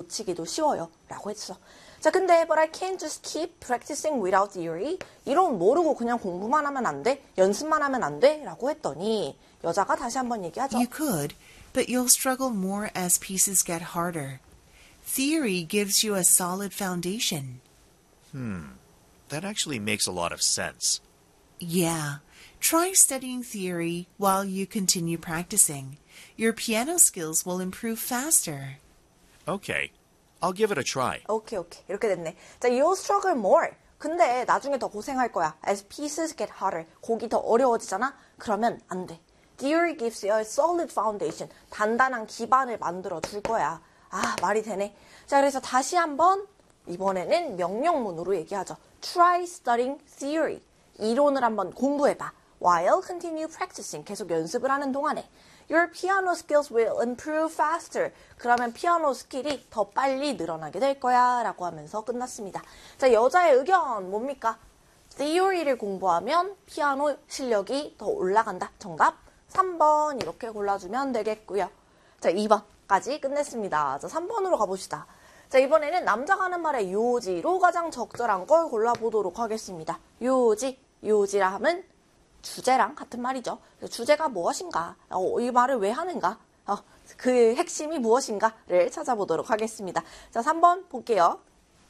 놓치기도 쉬워요. 라고 했어. 자, 근데 but I can't just keep practicing without theory. 이론 모르고 그냥 공부만 하면 안 돼? 연습만 하면 안 돼? 라고 했더니 여자가 다시 한번 얘기하죠. You could, but you'll struggle more as pieces get harder. Theory gives you a solid foundation. That actually makes a lot of sense. Yeah. Try studying theory while you continue practicing. Your piano skills will improve faster. Okay, I'll give it a try. 오케이. 이렇게 됐네. 자, you'll struggle more. 근데 나중에 더 고생할 거야. As pieces get harder. 곡이 더 어려워지잖아? 그러면 안 돼. Theory gives you a solid foundation. 단단한 기반을 만들어 줄 거야. 아, 말이 되네. 자, 그래서 다시 한번 이번에는 명령문으로 얘기하죠. Try studying theory. 이론을 한번 공부해봐. While continue practicing. 계속 연습을 하는 동안에. Your piano skills will improve faster. 그러면 피아노 스킬이 더 빨리 늘어나게 될 거야. 라고 하면서 끝났습니다. 자, 여자의 의견 뭡니까? Theory를 공부하면 피아노 실력이 더 올라간다. 정답 3번 이렇게 골라주면 되겠고요. 자, 2번까지 끝냈습니다. 자, 3번으로 가봅시다. 자, 이번에는 남자가 하는 말의 요지로 가장 적절한 걸 골라보도록 하겠습니다. 요지라 하면 주제랑 같은 말이죠. 주제가 무엇인가? 이 말을 왜 하는가? 그 핵심이 무엇인가를 찾아보도록 하겠습니다. 자, 3번 볼게요.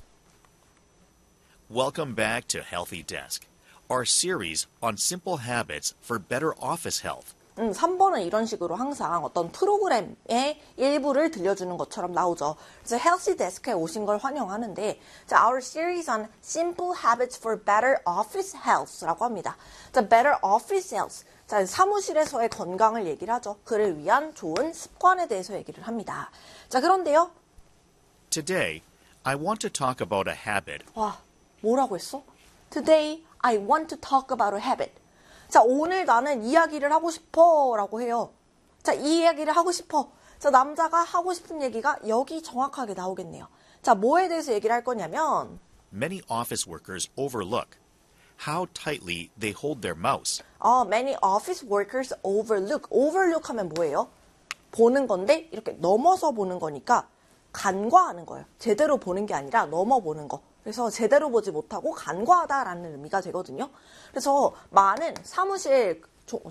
Welcome back to Healthy Desk, our series on simple habits for better office health. 3번은 이런 식으로 항상 어떤 프로그램의 일부를 들려주는 것처럼 나오죠. 그래서 Healthy Desk에 오신 걸 환영하는데, 자, our series on simple habits for better office health라고 합니다. 자, better office health. 자, 사무실에서의 건강을 얘기를 하죠. 그를 위한 좋은 습관에 대해서 얘기를 합니다. 자, 그런데요. Today, I want to talk about a habit. 와, 뭐라고 했어? Today, I want to talk about a habit. 자, 오늘 나는 이야기를 하고 싶어 라고 해요. 자, 이 이야기를 하고 싶어. 자, 남자가 하고 싶은 얘기가 여기 정확하게 나오겠네요. 자, 뭐에 대해서 얘기를 할 거냐면 Many office workers overlook how tightly they hold their mouse. Many office workers overlook. overlook 하면 뭐예요? 보는 건데 이렇게 넘어서 보는 거니까 간과하는 거예요. 제대로 보는 게 아니라 넘어보는 거. 그래서 제대로 보지 못하고 간과하다라는 의미가 되거든요. 그래서 많은 사무실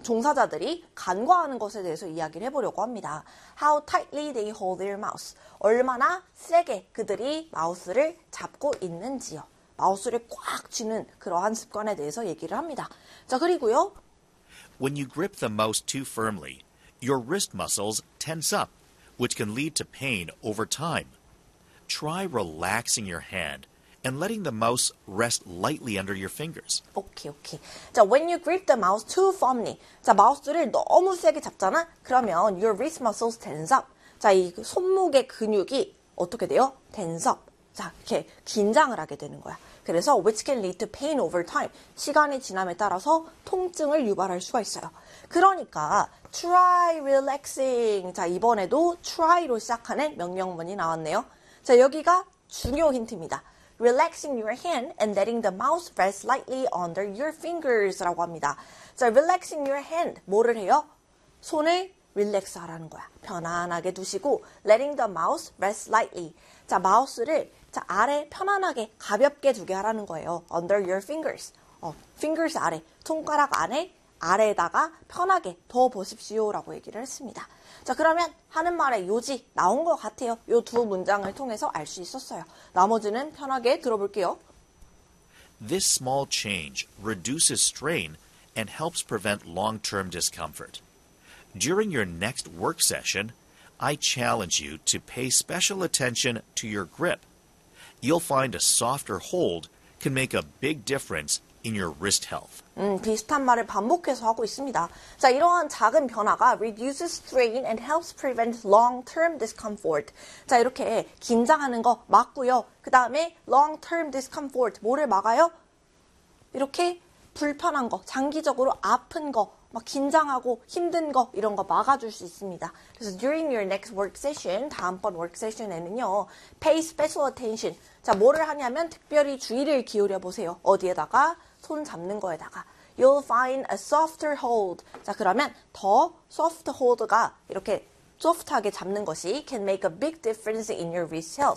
종사자들이 간과하는 것에 대해서 이야기를 해보려고 합니다. How tightly they hold their mouse. 얼마나 세게 그들이 마우스를 잡고 있는지요. 마우스를 꽉 쥐는 그러한 습관에 대해서 얘기를 합니다. 자, 그리고요. When you grip the mouse too firmly, your wrist muscles tense up, which can lead to pain over time. Try relaxing your hand and letting the mouse rest lightly under your fingers. 오케이. 자, when you grip the mouse too firmly. 자, 마우스를 너무 세게 잡잖아? 그러면 your wrist muscles tense up. 자, 이 손목의 근육이 어떻게 돼요? tense up. 자, 이렇게 긴장을 하게 되는 거야. 그래서 which can lead to pain over time. 시간이 지남에 따라서 통증을 유발할 수가 있어요. 그러니까 try relaxing. 자, 이번에도 try로 시작하는 명령문이 나왔네요. 자, 여기가 중요 힌트입니다. Relaxing your hand and letting the mouse rest lightly under your fingers 라고 합니다. 자, relaxing your hand. 뭐를 해요? 손을 릴렉스 하라는 거야. 편안하게 두시고 letting the mouse rest lightly. 자, 마우스를 자, 아래 편안하게 가볍게 두게 하라는 거예요. Under your fingers. fingers 아래. 손가락 안에 아래에다가 편하게 둬 보십시오 라고 얘기를 했습니다. 자, 그러면 하는 말의 요지 나온 것 같아요. 이 두 문장을 통해서 알 수 있었어요. 나머지는 편하게 들어볼게요. This small change reduces strain and helps prevent long-term discomfort. During your next work session, I challenge you to pay special attention to your grip. You'll find a softer hold can make a big difference in your wrist health. 비슷한 말을 반복해서 하고 있습니다. 자, 이러한 작은 변화가 reduces strain and helps prevent long-term discomfort. 자, 이렇게 긴장하는 거 막고요. 그 다음에 long-term discomfort, 뭐를 막아요? 이렇게 불편한 거, 장기적으로 아픈 거, 막 긴장하고 힘든 거 이런 거 막아줄 수 있습니다. 그래서 during your next work session, 다음번 work session에는요, pay special attention. 자, 뭐를 하냐면 특별히 주의를 기울여 보세요. 어디에다가? 손 잡는 거에다가. You'll find a softer hold. 자, 그러면 더 soft hold가 이렇게 소프트하게 잡는 것이 can make a big difference in your wrist health.